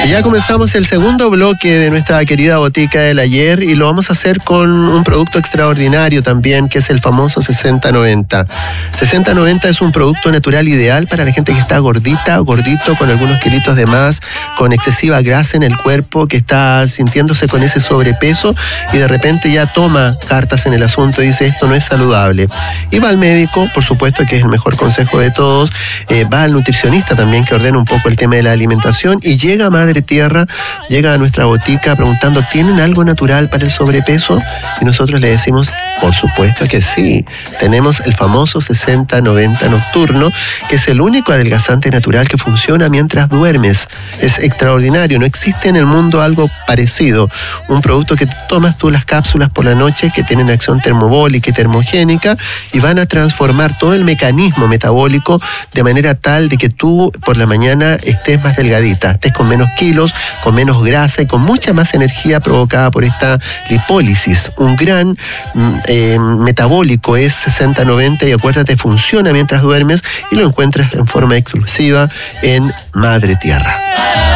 Ya comenzamos el segundo bloque de nuestra querida botica del ayer y lo vamos a hacer con un producto extraordinario también, que es el famoso 60-90. 60-90 es un producto natural ideal para la gente que está gordita o gordito, con algunos kilitos de más, con excesiva grasa en el cuerpo, que está sintiéndose con ese sobrepeso y de repente ya toma cartas en el asunto y dice esto no es saludable. Y va al médico, por supuesto que es el mejor consejo de todos, va al nutricionista también, que ordena un poco el tema de la alimentación, y llega a Madre Tierra, llega a nuestra botica preguntando, ¿tienen algo natural para el sobrepeso? Y nosotros le decimos, por supuesto que sí. Tenemos el famoso 60-90 nocturno, que es el único adelgazante natural que funciona mientras duermes. Es extraordinario, no existe en el mundo algo parecido. Un producto que tomas tú las cápsulas por la noche, que tienen acción termobólica y termogénica, y van a transformar todo el mecanismo metabólico de manera tal de que tú por la mañana estés más delgadita, estés con menos kilos, con menos grasa y con mucha más energía provocada por esta lipólisis. Un gran metabólico es 60-90 y acuérdate, funciona mientras duermes y lo encuentras en forma exclusiva en Madre Tierra.